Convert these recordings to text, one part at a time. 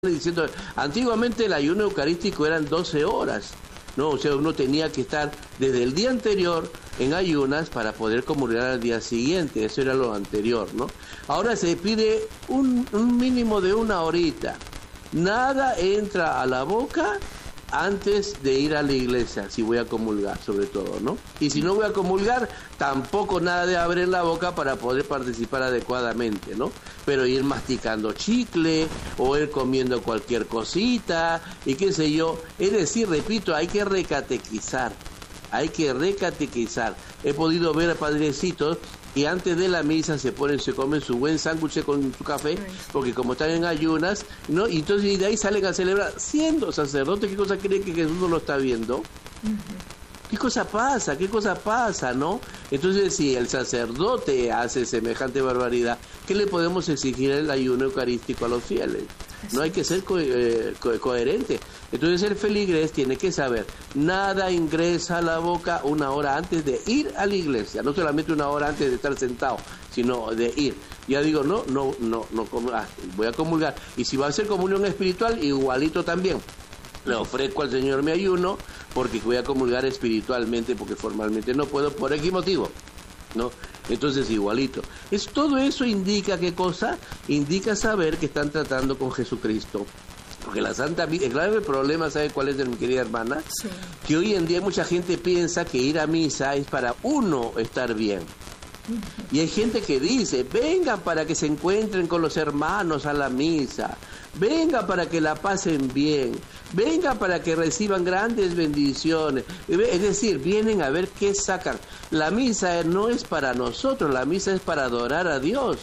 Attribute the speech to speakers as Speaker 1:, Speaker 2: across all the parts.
Speaker 1: diciendo, antiguamente el ayuno eucarístico eran 12 horas, ¿no? O sea, uno tenía que estar desde el día anterior en ayunas para poder comulgar al día siguiente, eso era lo anterior, ¿no? Ahora se pide un mínimo de 1 horita, nada entra a la boca antes de ir a la iglesia, si voy a comulgar, sobre todo, ¿no? Y si no voy a comulgar, tampoco nada de abrir la boca para poder participar adecuadamente, ¿no? Pero ir masticando chicle, o ir comiendo cualquier cosita, y qué sé yo. Es decir, repito, hay que recatequizar. He podido ver a padrecitos y antes de la misa se comen su buen sándwich con su café, porque como están en ayunas, ¿no? Y entonces de ahí salen a celebrar, siendo sacerdote. ¿Qué cosa creen que Jesús no lo está viendo? ¿Qué cosa pasa, no? Entonces, si el sacerdote hace semejante barbaridad, ¿qué le podemos exigir el ayuno eucarístico a los fieles? No hay que ser coherente. Entonces el feligrés tiene que saber, nada ingresa a la boca 1 hora antes de ir a la iglesia, no solamente 1 hora antes de estar sentado, sino de ir. Ya digo, no, voy a comulgar. Y si va a ser comunión espiritual, igualito también. Le ofrezco al Señor mi ayuno, porque voy a comulgar espiritualmente, porque formalmente no puedo, por X motivo, ¿no? Entonces igualito. Todo eso indica, ¿qué cosa? Indica saber que están tratando con Jesucristo. Porque la Santa Misa, el grave problema, ¿sabe cuál es, mi querida hermana? Sí. Que hoy en día mucha gente piensa que ir a misa es para uno estar bien. Y hay gente que dice, vengan para que se encuentren con los hermanos a la misa, vengan para que la pasen bien, vengan para que reciban grandes bendiciones. Es decir, vienen a ver qué sacan. La misa no es para nosotros, la misa es para adorar a Dios.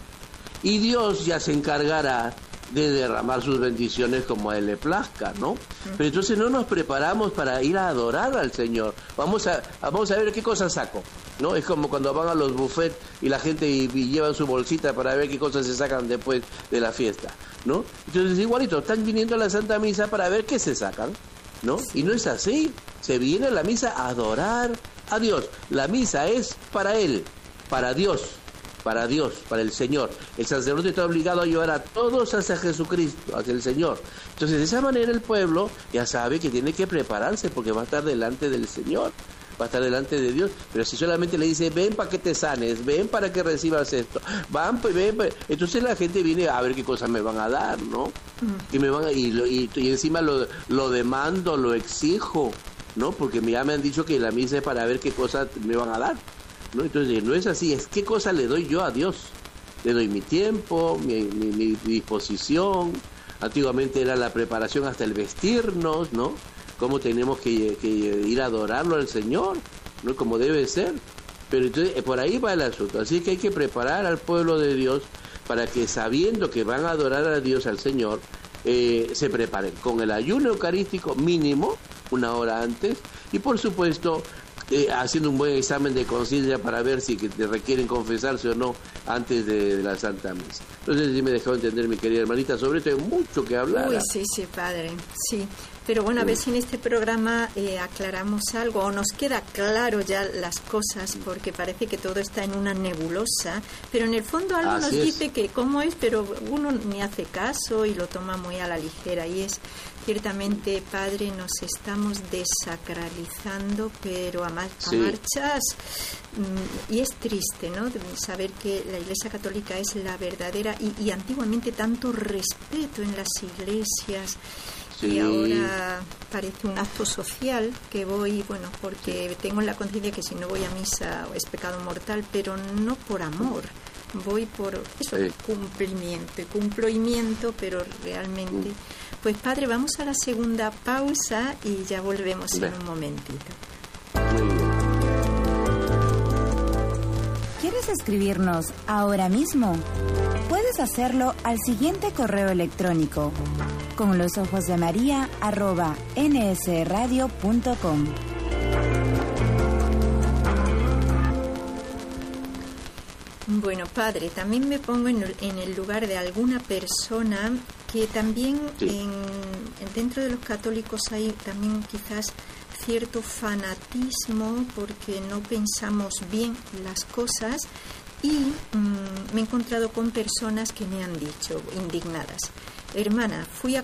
Speaker 1: Y Dios ya se encargará de derramar sus bendiciones como a Él le plazca, ¿no? Pero entonces no nos preparamos para ir a adorar al Señor. Vamos a ver qué cosas saco, ¿no? Es como cuando van a los buffets y la gente y llevan su bolsita para ver qué cosas se sacan después de la fiesta, ¿no? Entonces igualito, están viniendo a la Santa Misa para ver qué se sacan, ¿no? Y no es así. Se viene a la misa a adorar a Dios. La misa es para Él, para Dios, para el Señor. El sacerdote está obligado a llevar a todos hacia Jesucristo, hacia el Señor. Entonces, de esa manera el pueblo ya sabe que tiene que prepararse, porque va a estar delante del Señor, va a estar delante de Dios. Pero si solamente le dice, ven para que te sanes, ven para que recibas esto, ven, entonces la gente viene a ver qué cosas me van a dar, ¿no? Y me van y encima lo demando, lo exijo, ¿no? Porque ya me han dicho que la misa es para ver qué cosas me van a dar, ¿no? Entonces no es así, es qué cosa le doy yo a Dios. Le doy mi tiempo, mi disposición. Antiguamente era la preparación hasta el vestirnos, ¿no? Cómo tenemos que ir a adorarlo al Señor, ¿no? Como debe ser. Pero entonces por ahí va el asunto. Así que hay que preparar al pueblo de Dios para que, sabiendo que van a adorar a Dios, al Señor, se preparen con el ayuno eucarístico mínimo 1 hora antes, y por supuesto haciendo un buen examen de conciencia para ver si te requieren confesarse o no antes de la Santa Misa. No sé si me dejó entender, mi querida hermanita, sobre esto hay mucho que hablar.
Speaker 2: Uy, sí, padre, sí. Pero bueno, a ver si en este programa aclaramos algo, o nos queda claro ya las cosas, porque parece que todo está en una nebulosa, pero en el fondo algo nos dice que cómo es, pero uno ni hace caso y lo toma muy a la ligera. Y es, ciertamente, padre, nos estamos desacralizando, pero a marchas, y es triste, ¿no? Saber que la Iglesia Católica es la verdadera, y antiguamente tanto respeto en las iglesias. Y ahora parece un acto social que voy, bueno, porque tengo en la conciencia que si no voy a misa es pecado mortal, pero no por amor, voy por eso, cumplimiento, pero realmente. Pues padre, vamos a la segunda pausa y ya volvemos en un momentito.
Speaker 3: ¿Quieres escribirnos ahora mismo? Puedes hacerlo al siguiente correo electrónico: conlosojosdemaria@nsradio.com.
Speaker 2: Bueno, padre, también me pongo en el lugar de alguna persona que también dentro de los católicos hay también quizás cierto fanatismo porque no pensamos bien las cosas, y me he encontrado con personas que me han dicho, indignadas, hermana, fui a